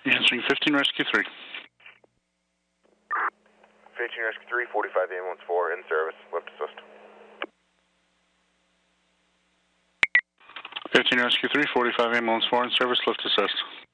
Answering 15 Rescue 3. 15 Rescue 3, 45 ambulance 4, in service, lift assist. 15 Rescue 3, 45 ambulance 4, in service, lift assist.